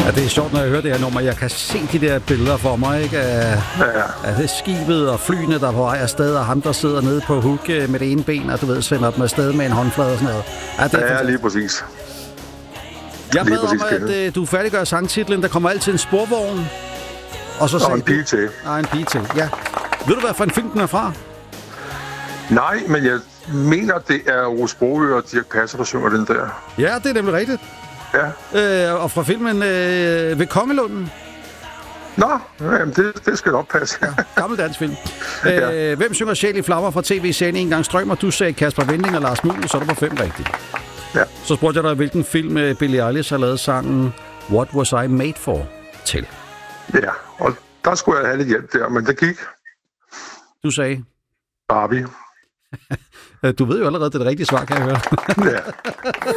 Ja, det er sjovt, når jeg hører det her nummer. Jeg kan se de der billeder for mig, ikke? Af det skibet og flyene, der er på vej afsted, og ham, der sidder nede på huk med det ene ben, og du ved, sender dem afsted med en håndflade og sådan noget. Ja, det er lige præcis. Jeg bad om, at du færdiggør sangtitlen. Der kommer altid en sporvogn. Og så en pige til. En pige til, ja. Ved du, hvad for en film den er fra? Nej, men jeg mener, det er Rose Brohøj og Dirch Passer, der synger den der. Ja, det er nemlig rigtigt. Ja. Og fra filmen Ved Kongelunden. Nå, jamen det skal nok passe. Ja, gammel dansk film. Hvem synger Sjæl i flammer fra tv-serien En gang strømmer? Du sagde Kasper Winding og Lars Muhl, så er du på 5 rigtigt. Ja. Så spurgte jeg dig, hvilken film Billie Eilish har lavet sangen What Was I Made For til? Ja, og der skulle jeg have lidt hjælp der, men det gik. Du sagde? Barbie. Du ved jo allerede, det er det rigtige svar, kan jeg høre. Ja.